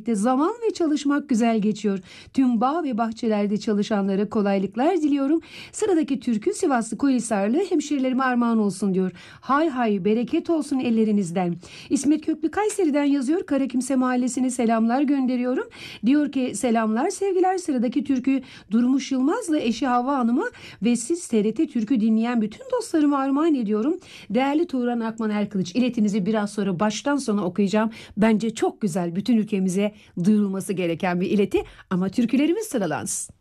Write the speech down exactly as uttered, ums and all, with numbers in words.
birlikte zaman ve çalışmak güzel geçiyor. Tüm bağ ve bahçelerde çalışanlara kolaylıklar diliyorum. Sıradaki türkü Sivaslı Koyhisarlı hemşerilerime armağan olsun diyor. Hay hay bereket olsun ellerinizden. İsmet Köklü Kayseri'den yazıyor. Karakimse Mahallesi'ne selamlar gönderiyorum. Diyor ki selamlar sevgiler, sıradaki türkü Durmuş Yılmaz'la eşi Havva Hanım'a ve siz T R T Türkü dinleyen bütün dostlarıma armağan ediyorum. Değerli Turan Akman Erkılıç, iletinizi biraz sonra baştan sona okuyacağım. Bence çok güzel, bütün ülkemize duyurulması gereken bir ileti ama türkülerimiz sıralansın.